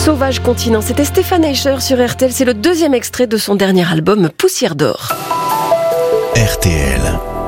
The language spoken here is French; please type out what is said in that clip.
Sauvage continent, c'était Stéphane Eicher sur RTL. C'est le deuxième extrait de son dernier album Poussière d'or. RTL.